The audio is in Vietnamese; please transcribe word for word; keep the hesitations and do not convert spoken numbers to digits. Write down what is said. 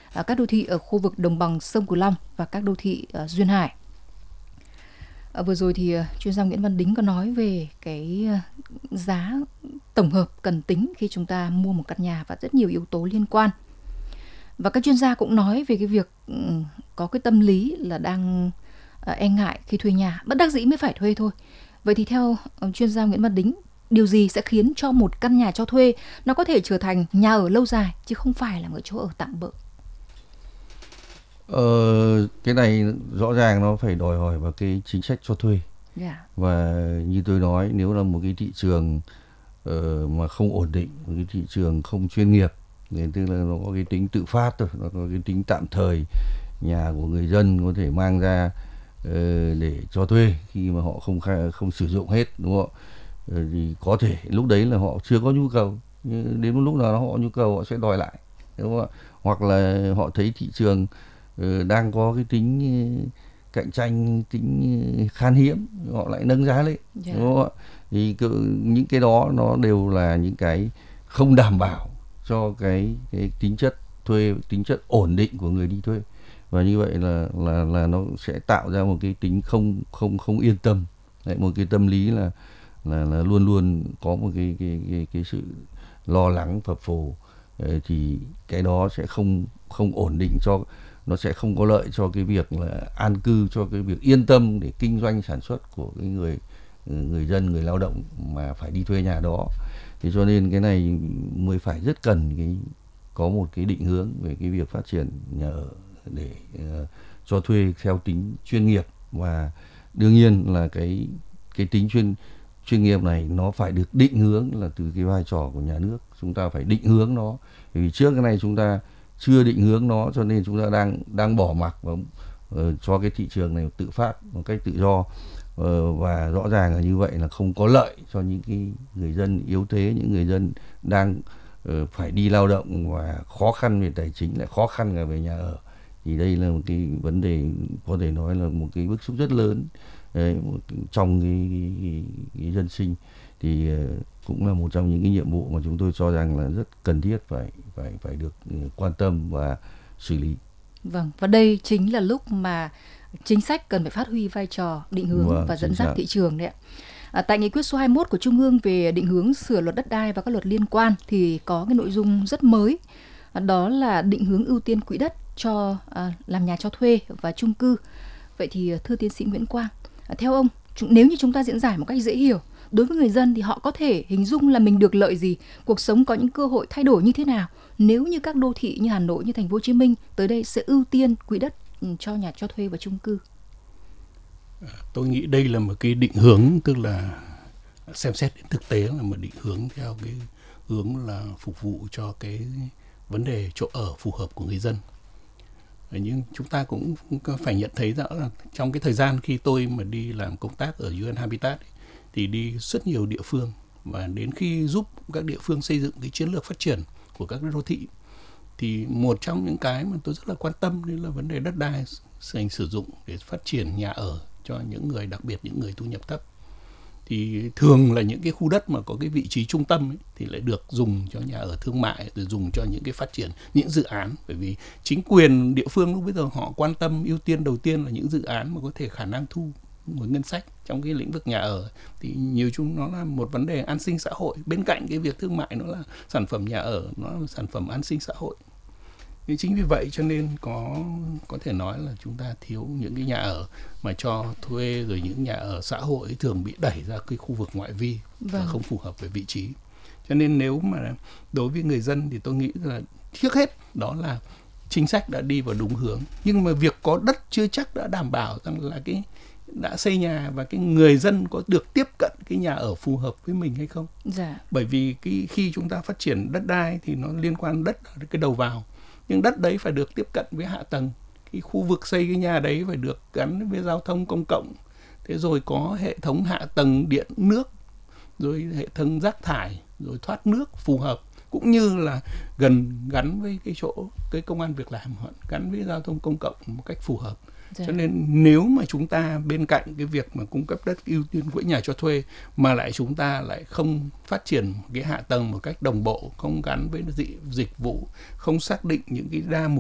uh, các đô thị ở khu vực đồng bằng sông Cửu Long và các đô thị uh, duyên hải. Uh, vừa rồi thì uh, chuyên gia Nguyễn Văn Đính có nói về cái uh, giá tổng hợp cần tính khi chúng ta mua một căn nhà và rất nhiều yếu tố liên quan. Và các chuyên gia cũng nói về cái việc um, có cái tâm lý là đang uh, e ngại khi thuê nhà, bất đắc dĩ mới phải thuê thôi. Vậy thì theo uh, chuyên gia Nguyễn Văn Đính, điều gì sẽ khiến cho một căn nhà cho thuê nó có thể trở thành nhà ở lâu dài chứ không phải là một chỗ ở tạm bợ? Ờ, cái này rõ ràng nó phải đòi hỏi vào cái chính sách cho thuê. Yeah. Và như tôi nói, nếu là một cái thị trường uh, mà không ổn định, một cái thị trường không chuyên nghiệp, thì tức là nó có cái tính tự phát thôi, nó có cái tính tạm thời, nhà của người dân có thể mang ra uh, để cho thuê khi mà họ không khai, không sử dụng hết, đúng không? Uh, thì có thể lúc đấy là họ chưa có nhu cầu, nhưng đến một lúc nào đó họ nhu cầu họ sẽ đòi lại, đúng không? Hoặc là họ thấy thị trường đang có cái tính cạnh tranh, tính khan hiếm, họ lại nâng giá lên. Yeah. Đúng không ạ? Thì những cái đó nó đều là những cái không đảm bảo cho cái, cái tính chất thuê, tính chất ổn định của người đi thuê. Và như vậy là là là nó sẽ tạo ra một cái tính không không không yên tâm. Đấy, một cái tâm lý là là là luôn luôn có một cái cái cái, cái sự lo lắng phập phù. Đấy, thì cái đó sẽ không không ổn định cho, nó sẽ không có lợi cho cái việc là an cư, cho cái việc yên tâm để kinh doanh sản xuất của cái người người dân, người lao động mà phải đi thuê nhà đó. Thế cho nên cái này mới phải rất cần cái có một cái định hướng về cái việc phát triển nhà ở để uh, cho thuê theo tính chuyên nghiệp. Và đương nhiên là cái cái tính chuyên chuyên nghiệp này nó phải được định hướng là từ cái vai trò của nhà nước. Chúng ta phải định hướng nó, vì trước cái này chúng ta chưa định hướng nó, cho nên chúng ta đang đang bỏ mặc và uh, cho cái thị trường này tự phát một cách tự do. Uh, và rõ ràng là như vậy là không có lợi cho những cái người dân yếu thế, những người dân đang uh, phải đi lao động và khó khăn về tài chính, lại khó khăn cả về nhà ở. Thì đây là một cái vấn đề có thể nói là một cái bức xúc rất lớn đấy, một, trong cái, cái, cái, cái dân sinh. Thì uh, cũng là một trong những cái nhiệm vụ mà chúng tôi cho rằng là rất cần thiết phải phải phải được quan tâm và xử lý. Vâng, và đây chính là lúc mà chính sách cần phải phát huy vai trò định hướng vâng, và dẫn dắt xác. thị trường đấy ạ. À, tại nghị quyết số hai mươi mốt của Trung ương về định hướng sửa luật đất đai và các luật liên quan thì có cái nội dung rất mới, à, đó là định hướng ưu tiên quỹ đất cho à, làm nhà cho thuê và chung cư. Vậy thì thưa tiến sĩ Nguyễn Quang, à, theo ông, nếu như chúng ta diễn giải một cách dễ hiểu, đối với người dân thì họ có thể hình dung là mình được lợi gì, cuộc sống có những cơ hội thay đổi như thế nào nếu như các đô thị như Hà Nội, như Thành phố Hồ Chí Minh tới đây sẽ ưu tiên quỹ đất cho nhà cho thuê và chung cư? Tôi nghĩ đây là một cái định hướng, tức là xem xét đến thực tế, là một định hướng theo cái hướng là phục vụ cho cái vấn đề chỗ ở phù hợp của người dân. Nhưng chúng ta cũng phải nhận thấy rõ là trong cái thời gian khi tôi mà đi làm công tác ở u en Habitat ấy, thì đi rất nhiều địa phương, và đến khi giúp các địa phương xây dựng cái chiến lược phát triển của các đô thị, thì một trong những cái mà tôi rất là quan tâm đấy là vấn đề đất đai dành sử dụng để phát triển nhà ở cho những người, đặc biệt những người thu nhập thấp. Thì thường là những cái khu đất mà có cái vị trí trung tâm ấy, thì lại được dùng cho nhà ở thương mại, rồi dùng cho những cái phát triển, những dự án. Bởi vì chính quyền địa phương lúc bây giờ họ quan tâm ưu tiên đầu tiên là những dự án mà có thể khả năng thu một ngân sách trong cái lĩnh vực nhà ở. Thì nhiều chung nó là một vấn đề an sinh xã hội, bên cạnh cái việc thương mại nó là sản phẩm nhà ở, nó là sản phẩm an sinh xã hội. Thì chính vì vậy cho nên có có thể nói là chúng ta thiếu những cái nhà ở mà cho thuê, rồi những nhà ở xã hội thường bị đẩy ra cái khu vực ngoại vi vâng. và không phù hợp với vị trí. Cho nên nếu mà đối với người dân thì tôi nghĩ là trước hết đó là chính sách đã đi vào đúng hướng, nhưng mà việc có đất chưa chắc đã đảm bảo rằng là cái đã xây nhà và cái người dân có được tiếp cận cái nhà ở phù hợp với mình hay không. Dạ. Bởi vì cái khi chúng ta phát triển đất đai thì nó liên quan đất ở cái đầu vào, nhưng đất đấy phải được tiếp cận với hạ tầng. Cái khu vực xây cái nhà đấy phải được gắn với giao thông công cộng, thế rồi có hệ thống hạ tầng điện nước, rồi hệ thống rác thải, rồi thoát nước phù hợp, cũng như là gần gắn với cái chỗ cái công ăn việc làm, gắn với giao thông công cộng một cách phù hợp. Dạ. Cho nên nếu mà chúng ta bên cạnh cái việc mà cung cấp đất ưu tiên quỹ nhà cho thuê mà lại chúng ta lại không phát triển cái hạ tầng một cách đồng bộ, không gắn với dịch vụ, không xác định những cái đa mục